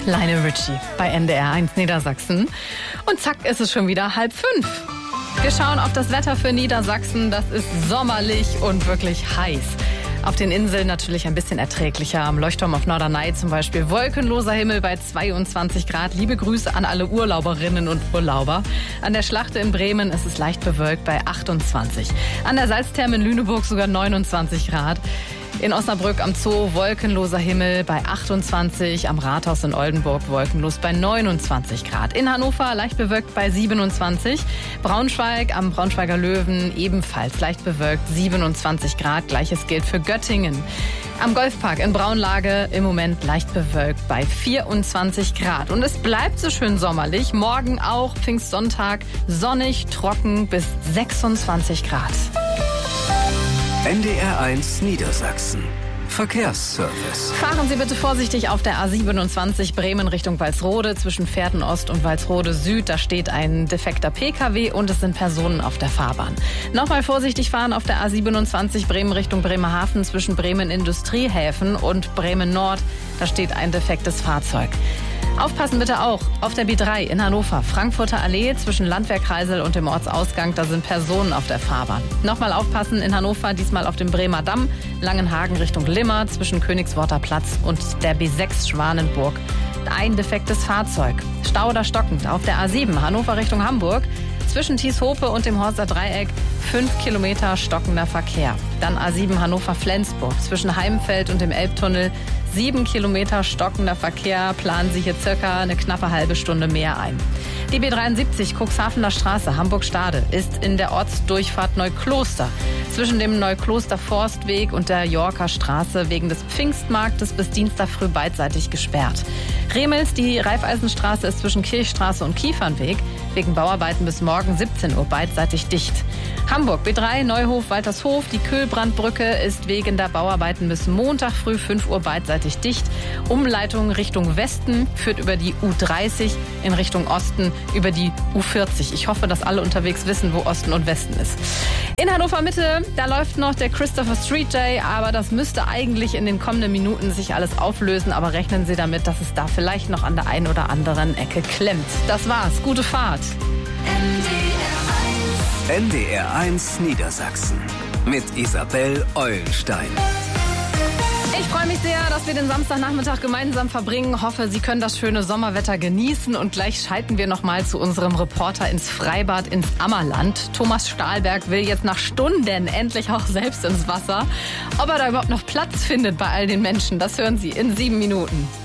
Lionel Richie bei NDR 1 Niedersachsen. Und zack, ist es schon wieder 4:30. Wir schauen auf das Wetter für Niedersachsen. Das ist sommerlich und wirklich heiß. Auf den Inseln natürlich ein bisschen erträglicher. Am Leuchtturm auf Norderney zum Beispiel wolkenloser Himmel bei 22 Grad. Liebe Grüße an alle Urlauberinnen und Urlauber. An der Schlachte in Bremen ist es leicht bewölkt bei 28. An der Salztherme in Lüneburg sogar 29 Grad. In Osnabrück am Zoo wolkenloser Himmel bei 28, am Rathaus in Oldenburg wolkenlos bei 29 Grad. In Hannover leicht bewölkt bei 27, Braunschweig am Braunschweiger Löwen ebenfalls leicht bewölkt 27 Grad. Gleiches gilt für Göttingen. Am Golfpark in Braunlage im Moment leicht bewölkt bei 24 Grad. Und es bleibt so schön sommerlich. Morgen auch Pfingstsonntag sonnig, trocken bis 26 Grad. NDR 1 Niedersachsen. Verkehrsservice. Fahren Sie bitte vorsichtig auf der A27 Bremen Richtung Walsrode zwischen Pferden Ost und Walsrode Süd. Da steht ein defekter Pkw und es sind Personen auf der Fahrbahn. Nochmal vorsichtig fahren auf der A27 Bremen Richtung Bremerhaven zwischen Bremen Industriehäfen und Bremen Nord. Da steht ein defektes Fahrzeug. Aufpassen bitte auch auf der B3 in Hannover, Frankfurter Allee zwischen Landwehrkreisel und dem Ortsausgang, da sind Personen auf der Fahrbahn. Nochmal aufpassen in Hannover, diesmal auf dem Bremer Damm, Langenhagen Richtung Limmer zwischen Königsworter Platz und der B6 Schwanenburg. Ein defektes Fahrzeug. Stau oder stockend auf der A7 Hannover Richtung Hamburg. Zwischen Thieshope und dem Horster Dreieck 5 Kilometer stockender Verkehr. Dann A7 Hannover-Flensburg zwischen Heimfeld und dem Elbtunnel 7 Kilometer stockender Verkehr. Planen Sie hier circa eine knappe halbe Stunde mehr ein. Die B73 Cuxhavener Straße Hamburg-Stade ist in der Ortsdurchfahrt Neukloster zwischen dem Neukloster Forstweg und der Yorker Straße wegen des Pfingstmarktes bis Dienstag früh beidseitig gesperrt. Remels, die Raiffeisenstraße ist zwischen Kirchstraße und Kiefernweg wegen Bauarbeiten bis morgen 17 Uhr beidseitig dicht. Hamburg B3 Neuhof Waltershof, die Köhlbrandbrücke ist wegen der Bauarbeiten bis Montag früh 5 Uhr beidseitig dicht. Umleitung Richtung Westen führt über die U30 in Richtung Osten über die U40. Ich hoffe, dass alle unterwegs wissen, wo Osten und Westen ist. In Hannover Mitte, da läuft noch der Christopher Street Day, aber das müsste eigentlich in den kommenden Minuten sich alles auflösen. Aber rechnen Sie damit, dass es da vielleicht noch an der einen oder anderen Ecke klemmt. Das war's. Gute Fahrt. NDR 1 Niedersachsen mit Isabel Eulenstein. Ich freue mich sehr, dass wir den Samstagnachmittag gemeinsam verbringen. Hoffe, Sie können das schöne Sommerwetter genießen. Und gleich schalten wir noch mal zu unserem Reporter ins Freibad, ins Ammerland. Thomas Stahlberg will jetzt nach Stunden endlich auch selbst ins Wasser. Ob er da überhaupt noch Platz findet bei all den Menschen, das hören Sie in 7 Minuten.